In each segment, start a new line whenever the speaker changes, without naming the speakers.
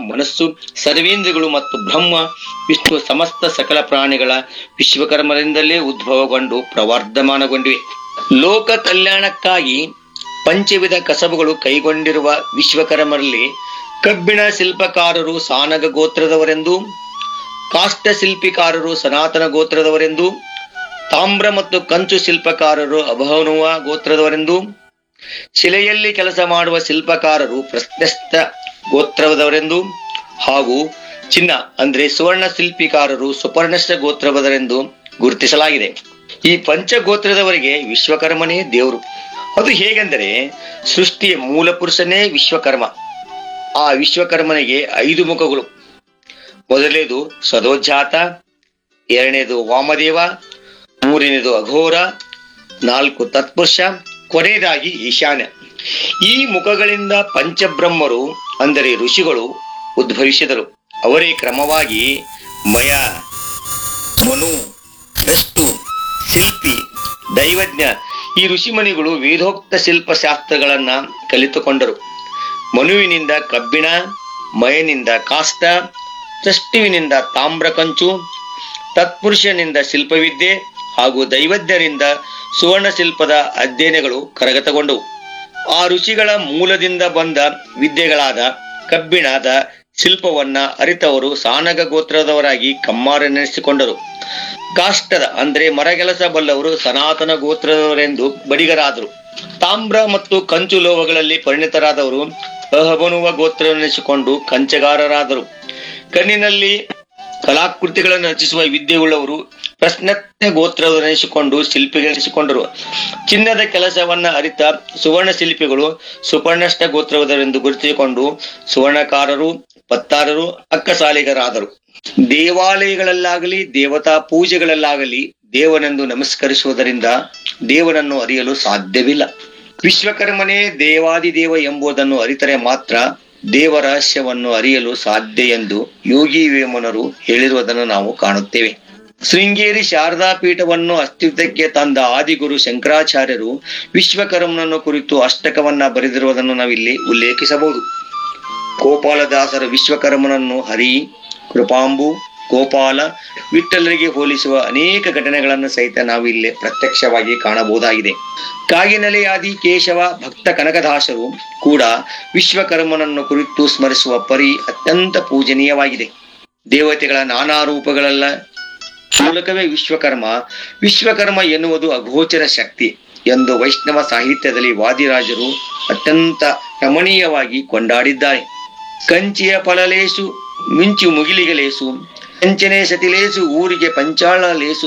ಮನಸ್ಸು, ಸರ್ವೇಂದ್ರಿಯಗಳು ಮತ್ತು ಬ್ರಹ್ಮ ವಿಷ್ಣು ಸಮಸ್ತ ಸಕಲ ಪ್ರಾಣಿಗಳ ವಿಶ್ವಕರ್ಮರಿಂದಲೇ ಉದ್ಭವಗೊಂಡು ಪ್ರವರ್ಧಮಾನಗೊಂಡಿವೆ. ಲೋಕ ಕಲ್ಯಾಣಕ್ಕಾಗಿ ಪಂಚವಿಧ ಕಸಬುಗಳು ಕೈಗೊಂಡಿರುವ ವಿಶ್ವಕರ್ಮರಲ್ಲಿ ಕಬ್ಬಿಣ ಶಿಲ್ಪಕಾರರು ಸಾನಗ ಗೋತ್ರದವರೆಂದು, ಕಾಷ್ಟ ಶಿಲ್ಪಿಕಾರರು ಸನಾತನ ಗೋತ್ರದವರೆಂದು, ತಾಮ್ರ ಮತ್ತು ಕಂಚು ಶಿಲ್ಪಕಾರರು ಅಭವನುವ ಗೋತ್ರದವರೆಂದು, ಶಿಲೆಯಲ್ಲಿ ಕೆಲಸ ಮಾಡುವ ಶಿಲ್ಪಕಾರರು ಪ್ರಶಸ್ತ ಗೋತ್ರದವರೆಂದು ಹಾಗೂ ಚಿನ್ನ ಅಂದ್ರೆ ಸುವರ್ಣ ಶಿಲ್ಪಿಕಾರರು ಸುಪರ್ಣಸ್ಥ ಗೋತ್ರದವರೆಂದು ಗುರುತಿಸಲಾಗಿದೆ. ಈ ಪಂಚಗೋತ್ರದವರಿಗೆ ವಿಶ್ವಕರ್ಮನೇ ದೇವರು. ಅದು ಹೇಗೆಂದರೆ, ಸೃಷ್ಟಿಯ ಮೂಲ ಪುರುಷನೇ ವಿಶ್ವಕರ್ಮ. ಆ ವಿಶ್ವಕರ್ಮನಿಗೆ 5 ಮುಖಗಳು. ಮೊದಲನೇದು ಸದೋಜಾತ, ಎರಡನೇದು ವಾಮದೇವ, ಮೂರನೇದು ಅಘೋರ, 4 ತತ್ಪುರುಷ, ಕೊನೆಯದಾಗಿ ಈಶಾನ್ಯ. ಈ ಮುಖಗಳಿಂದ ಪಂಚಬ್ರಹ್ಮರು ಅಂದರೆ ಋಷಿಗಳು ಉದ್ಭವಿಸಿದರು. ಅವರೇ ಕ್ರಮವಾಗಿ ಮಯ, ಮನು, ದ್ರಷ್ಟು, ಶಿಲ್ಪಿ, ದೈವಜ್ಞ. ಈ ಋಷಿಮುನಿಗಳು ವೇದೋಕ್ತ ಶಿಲ್ಪಶಾಸ್ತ್ರಗಳನ್ನ ಕಲಿತುಕೊಂಡರು. ಮನುವಿನಿಂದ ಕಬ್ಬಿಣ, ಮಯನಿಂದ ಕಾಷ್ಟ, ದ್ರಷ್ಟುವಿನಿಂದ ತಾಮ್ರ ಕಂಚು, ತತ್ಪುರುಷನಿಂದ ಶಿಲ್ಪವಿದ್ಯೆ ಹಾಗೂ ದೈವಜ್ಞರಿಂದ ಸುವರ್ಣ ಶಿಲ್ಪದ ಅಧ್ಯಯನಗಳು ಕರಗತಗೊಂಡವು. ಆ ಋಷಿಗಳ ಮೂಲದಿಂದ ಬಂದ ವಿದ್ಯೆಗಳಾದ ಕಬ್ಬಿಣದ ಶಿಲ್ಪವನ್ನ ಅರಿತವರು ಸಾನಗ ಗೋತ್ರದವರಾಗಿ ಕಮ್ಮಾರನೆನಿಸಿಕೊಂಡರು. ಕಾಷ್ಟದ ಅಂದ್ರೆ ಮರಗೆಲಸ ಬಲ್ಲವರು ಸನಾತನ ಗೋತ್ರದವರೆಂದು ಬಡಿಗರಾದರು. ತಾಮ್ರ ಮತ್ತು ಕಂಚು ಲೋಹಗಳಲ್ಲಿ ಪರಿಣಿತರಾದವರು ಅಹಬನುವ ಗೋತ್ರವೆನಿಸಿಕೊಂಡು ಕಂಚಗಾರರಾದರು. ಕಣ್ಣಿನಲ್ಲಿ ಕಲಾಕೃತಿಗಳನ್ನು ರಚಿಸುವ ವಿದ್ಯೆಯುಳ್ಳವರು ಪ್ರಶ್ನತ್ಯ ಗೋತ್ರವೆನಿಸಿಕೊಂಡು ಶಿಲ್ಪಿಗಳೆನಿಸಿಕೊಂಡರು. ಚಿನ್ನದ ಕೆಲಸವನ್ನ ಅರಿತ ಸುವರ್ಣ ಶಿಲ್ಪಿಗಳು ಸುಪರ್ಣಸ್ಥ ಗೋತ್ರವರೆಂದು ಗುರುತಿಸಿಕೊಂಡು ಸುವರ್ಣಕಾರರು, ಪತ್ತಾರರು, ಅಕ್ಕಸಾಲಿಗರಾದರು. ದೇವಾಲಯಗಳಲ್ಲಾಗಲಿ ದೇವತಾ ಪೂಜೆಗಳಲ್ಲಾಗಲಿ ದೇವನೆಂದು ನಮಸ್ಕರಿಸುವುದರಿಂದ ದೇವನನ್ನು ಅರಿಯಲು ಸಾಧ್ಯವಿಲ್ಲ. ವಿಶ್ವಕರ್ಮನೇ ದೇವಾದಿದೇವ ಎಂಬುದನ್ನು ಅರಿತರೆ ಮಾತ್ರ ದೇವ ರಹಸ್ಯವನ್ನು ಅರಿಯಲು ಸಾಧ್ಯ ಎಂದು ಯೋಗಿ ವೇಮನರು ಹೇಳಿರುವುದನ್ನು ನಾವು ಕಾಣುತ್ತೇವೆ. ಶೃಂಗೇರಿ ಶಾರದಾ ಪೀಠವನ್ನು ಅಸ್ತಿತ್ವಕ್ಕೆ ತಂದ ಆದಿಗುರು ಶಂಕರಾಚಾರ್ಯರು ವಿಶ್ವಕರ್ಮನನ್ನು ಕುರಿತು ಅಷ್ಟಕವನ್ನ ಬರೆದಿರುವುದನ್ನು ನಾವಿಲ್ಲಿ ಉಲ್ಲೇಖಿಸಬಹುದು. ಗೋಪಾಲದಾಸರ ವಿಶ್ವಕರ್ಮನನ್ನು ಹರಿ, ಕೃಪಾಂಬು, ಗೋಪಾಲ, ವಿಠ್ಠಲರಿಗೆ ಹೋಲಿಸುವ ಅನೇಕ ಘಟನೆಗಳನ್ನು ಸಹಿತ ನಾವು ಇಲ್ಲಿ ಪ್ರತ್ಯಕ್ಷವಾಗಿ ಕಾಣಬಹುದಾಗಿದೆ. ಕಾಗಿನೆಲೆಯಾದಿ ಕೇಶವ ಭಕ್ತ ಕನಕದಾಸರು ಕೂಡ ವಿಶ್ವಕರ್ಮನನ್ನು ಕುರಿತು ಸ್ಮರಿಸುವ ಪರಿ ಅತ್ಯಂತ ಪೂಜನೀಯವಾಗಿದೆ. ದೇವತೆಗಳ ನಾನಾ ರೂಪಗಳೆಲ್ಲ ಮೂಲಕವೇ ವಿಶ್ವಕರ್ಮ ಎನ್ನುವುದು ಅಗೋಚರ ಶಕ್ತಿ ಎಂದು ವೈಷ್ಣವ ಸಾಹಿತ್ಯದಲ್ಲಿ ವಾದಿರಾಜರು ಅತ್ಯಂತ ರಮಣೀಯವಾಗಿ ಕೊಂಡಾಡಿದ್ದಾರೆ. ಕಂಚಿಯ ಫಲಲೇಸು ಮಿಂಚು ಮುಗಿಲಿಗಲೇಸು, ಕಂಚನೆ ಸತಿಲೇಸು ಊರಿಗೆ ಪಂಚಾಳ ಲೇಸು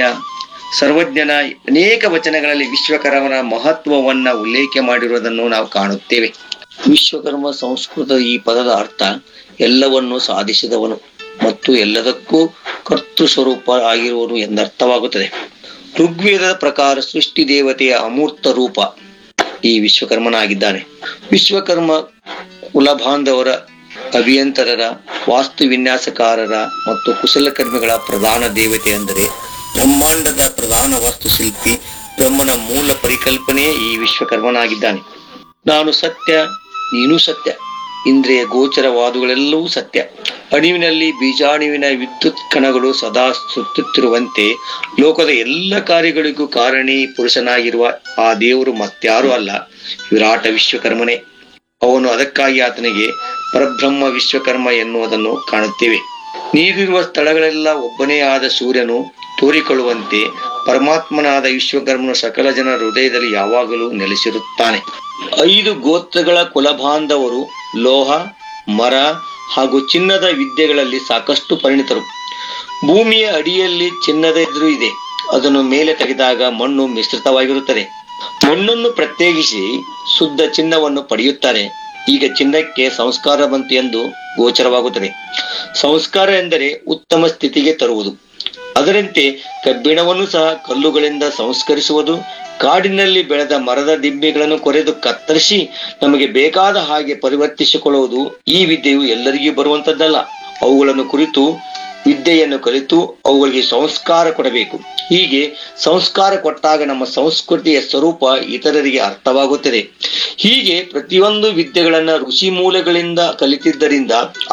ಸರ್ವಜ್ಞನ ಅನೇಕ ವಚನಗಳಲ್ಲಿ ವಿಶ್ವಕರ್ಮನ ಮಹತ್ವವನ್ನ ಉಲ್ಲೇಖ ಮಾಡಿರುವುದನ್ನು ನಾವು ಕಾಣುತ್ತೇವೆ. ವಿಶ್ವಕರ್ಮ ಸಂಸ್ಕೃತ ಈ ಪದದ ಅರ್ಥ ಎಲ್ಲವನ್ನು ಸಾಧಿಸಿದವನು ಮತ್ತು ಎಲ್ಲದಕ್ಕೂ ಕರ್ತೃ ಸ್ವರೂಪ ಆಗಿರುವನು ಎಂದರ್ಥವಾಗುತ್ತದೆ. ಋಗ್ವೇದದ ಪ್ರಕಾರ ಸೃಷ್ಟಿ ದೇವತೆಯ ಅಮೂರ್ತ ರೂಪ ಈ ವಿಶ್ವಕರ್ಮನಾಗಿದ್ದಾನೆ. ವಿಶ್ವಕರ್ಮ ಕುಲಬಾಂಧವರ, ಅಭಿಯಂತರರ, ವಾಸ್ತು ವಿನ್ಯಾಸಕಾರರ ಮತ್ತು ಕುಶಲಕರ್ಮಿಗಳ ಪ್ರಧಾನ ದೇವತೆ ಅಂದರೆ ಬ್ರಹ್ಮಾಂಡದ ಪ್ರಧಾನ ವಾಸ್ತುಶಿಲ್ಪಿ. ಬ್ರಹ್ಮನ ಮೂಲ ಪರಿಕಲ್ಪನೆಯೇ ಈ ವಿಶ್ವಕರ್ಮನಾಗಿದ್ದಾನೆ. ನಾನು ಸತ್ಯ, ನೀನು ಸತ್ಯ, ಇಂದ್ರಿಯ ಗೋಚರವಾದುಗಳೆಲ್ಲವೂ ಸತ್ಯ. ಅಣುವಿನಲ್ಲಿ ಬೀಜಾಣುವಿನ ವಿದ್ಯುತ್ ಕಣಗಳು ಸದಾ ಸುತ್ತುತ್ತಿರುವಂತೆ ಲೋಕದ ಎಲ್ಲ ಕಾರ್ಯಗಳಿಗೂ ಕಾರಣಿ ಪುರುಷನಾಗಿರುವ ಆ ದೇವರು ಮತ್ಯಾರೂ ಅಲ್ಲ, ವಿರಾಟ ವಿಶ್ವಕರ್ಮನೇ. ಅವನು ಅದಕ್ಕಾಗಿ ಆತನಿಗೆ ಪರಬ್ರಹ್ಮ ವಿಶ್ವಕರ್ಮ ಎನ್ನುವುದನ್ನು ಕಾಣುತ್ತೇವೆ. ನೀರಿರುವ ಸ್ಥಳಗಳೆಲ್ಲ ಒಬ್ಬನೇ ಆದ ಸೂರ್ಯನು ತೋರಿಕೊಳ್ಳುವಂತೆ ಪರಮಾತ್ಮನಾದ ವಿಶ್ವಕರ್ಮನು ಸಕಲ ಜನರ ಹೃದಯದಲ್ಲಿ ಯಾವಾಗಲೂ ನೆಲೆಸಿರುತ್ತಾನೆ. 5 ಗೋತ್ರಗಳ ಕುಲಬಾಂಧವರು ಲೋಹ, ಮರ ಹಾಗೂ ಚಿನ್ನದ ವಿದ್ಯೆಗಳಲ್ಲಿ ಸಾಕಷ್ಟು ಪರಿಣಿತರು. ಭೂಮಿಯ ಅಡಿಯಲ್ಲಿ ಚಿನ್ನದ ಎದುರು ಇದೆ. ಅದನ್ನು ಮೇಲೆ ತೆಗೆದಾಗ ಮಣ್ಣು ಮಿಶ್ರಿತವಾಗಿರುತ್ತದೆ. ಮಣ್ಣನ್ನು ಪ್ರತ್ಯೇಕಿಸಿ ಶುದ್ಧ ಚಿನ್ನವನ್ನು ಪಡೆಯುತ್ತಾರೆ. ಈಗ ಚಿನ್ನಕ್ಕೆ ಸಂಸ್ಕಾರ ಬಂತು ಎಂದು ಗೋಚರವಾಗುತ್ತದೆ. ಸಂಸ್ಕಾರ ಎಂದರೆ ಉತ್ತಮ ಸ್ಥಿತಿಗೆ ತರುವುದು. ಅದರಂತೆ ಕಬ್ಬಿಣವನ್ನು ಸಹ ಕಲ್ಲುಗಳಿಂದ ಸಂಸ್ಕರಿಸುವುದು. ಕಾಡಿನಲ್ಲಿ ಬೆಳೆದ ಮರದ ದಿಬ್ಬೆಗಳನ್ನು ಕೊರೆದು ಕತ್ತರಿಸಿ ನಮಗೆ ಬೇಕಾದ ಹಾಗೆ ಪರಿವರ್ತಿಸಿಕೊಳ್ಳುವುದು ಈ ವಿದ್ಯೆಯು ಎಲ್ಲರಿಗೂ ಬರುವಂತದ್ದಲ್ಲ. ಅವುಗಳನ್ನು ಕುರಿತು ವಿದ್ಯೆಯನ್ನು ಕಲಿತು ಅವುಗಳಿಗೆ ಸಂಸ್ಕಾರ ಕೊಡಬೇಕು. ಹೀಗೆ ಸಂಸ್ಕಾರ ಕೊಟ್ಟಾಗ ನಮ್ಮ ಸಂಸ್ಕೃತಿಯ ಸ್ವರೂಪ ಇತರರಿಗೆ ಅರ್ಥವಾಗುತ್ತದೆ. ಹೀಗೆ ಪ್ರತಿಯೊಂದು ವಿದ್ಯೆಗಳನ್ನ ಋಷಿ ಮೂಲಗಳಿಂದ ಕಲಿತಿದ್ದರಿಂದ